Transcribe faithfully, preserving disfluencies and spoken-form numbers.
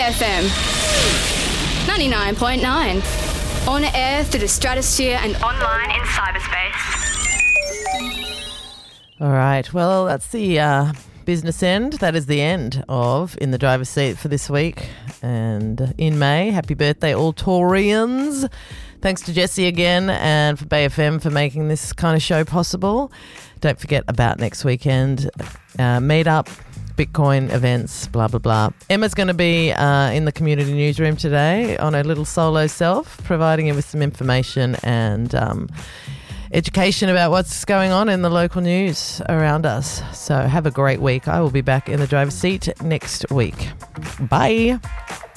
F M ninety-nine point nine. On air through the stratosphere and online in cyberspace. All right. Well, that's the uh, business end. That is the end of In the Driver's Seat for this week. And in May, happy birthday, all Taurians. Thanks to Jesse again and for Bay F M for making this kind of show possible. Don't forget about next weekend. Uh, meet up. Bitcoin events, blah, blah, blah. Emma's going to be uh, in the community newsroom today on her little solo self, providing you with some information and um, education about what's going on in the local news around us. So have a great week. I will be back in the driver's seat next week. Bye.